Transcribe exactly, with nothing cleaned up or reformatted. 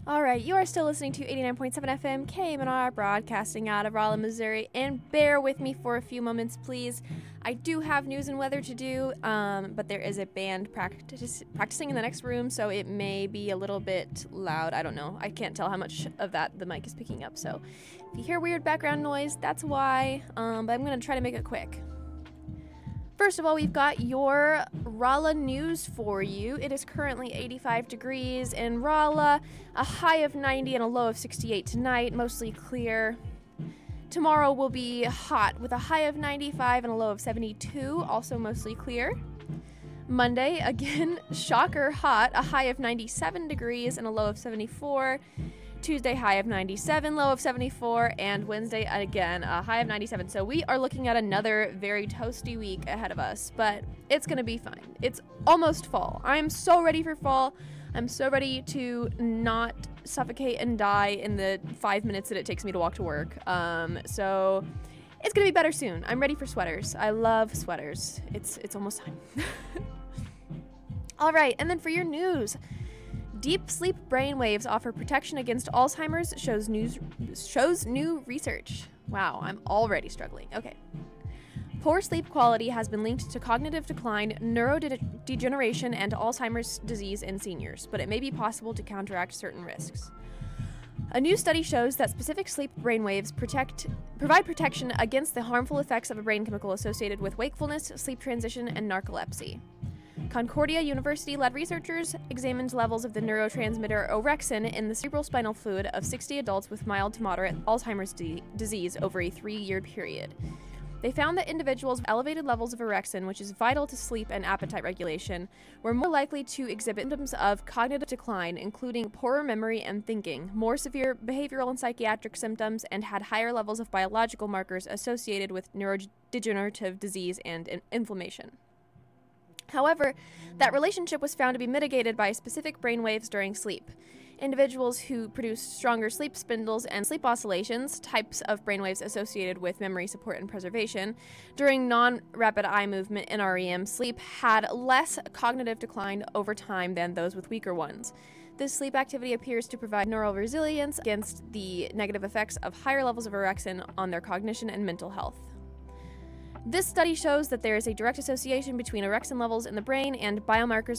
All right, you are still listening to eighty-nine point seven F M K M N R, broadcasting out of Rolla, Missouri. And bear with me for a few moments, please. I do have news and weather to do, um, but there is a band practice, practicing in the next room, so it may be a little bit loud. I don't know. I can't tell how much of that the mic is picking up. So if you hear weird background noise, that's why. Um, but I'm going to try to make it quick. First of all, we've got your Rolla news for you. It is currently eighty-five degrees in Rolla, a high of ninety and a low of sixty-eight tonight, mostly clear. Tomorrow will be hot with a high of ninety-five and a low of seventy-two, also mostly clear. Monday, again, shocker hot, a high of ninety-seven degrees and a low of seventy-four. Tuesday, high of ninety-seven, low of seventy-four, and Wednesday, again, a high of ninety-seven. So we are looking at another very toasty week ahead of us, but it's going to be fine. It's almost fall. I'm so ready for fall. I'm so ready to not suffocate and die in the five minutes that it takes me to walk to work. Um, so it's going to be better soon. I'm ready for sweaters. I love sweaters. It's, it's almost time. All right, and then for your news, deep sleep brainwaves offer protection against Alzheimer's, shows news shows new research. Wow, I'm already struggling. Okay. Poor sleep quality has been linked to cognitive decline, neurodegeneration, and Alzheimer's disease in seniors, but it may be possible to counteract certain risks. A new study shows that specific sleep brainwaves protect, provide protection against the harmful effects of a brain chemical associated with wakefulness, sleep transition, and narcolepsy. Concordia University-led researchers examined levels of the neurotransmitter orexin in the cerebrospinal fluid of sixty adults with mild to moderate Alzheimer's d- disease over a three-year period. They found that individuals with elevated levels of orexin, which is vital to sleep and appetite regulation, were more likely to exhibit symptoms of cognitive decline, including poorer memory and thinking, more severe behavioral and psychiatric symptoms, and had higher levels of biological markers associated with neurodegenerative disease and in- inflammation. However, that relationship was found to be mitigated by specific brainwaves during sleep. Individuals who produce stronger sleep spindles and sleep oscillations, types of brainwaves associated with memory support and preservation, during non-rapid eye movement N R E M sleep had less cognitive decline over time than those with weaker ones. This sleep activity appears to provide neural resilience against the negative effects of higher levels of orexin on their cognition and mental health. This study shows that there is a direct association between orexin levels in the brain and biomarkers